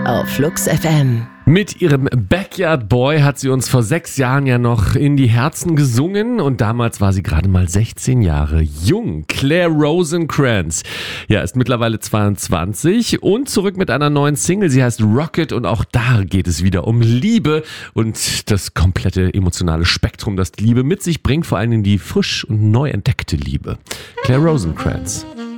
auf Flux FM. Mit ihrem Backyard Boy hat sie uns vor 6 Jahren ja noch in die Herzen gesungen und damals war sie gerade mal 16 Jahre jung. Claire Rosencrans, ja, ist mittlerweile 22 und zurück mit einer neuen Single. Sie heißt Rocket und auch da geht es wieder um Liebe und das komplette emotionale Spektrum, das Liebe mit sich bringt, vor allem die frisch und neu entdeckte Liebe. Claire Rosencrans.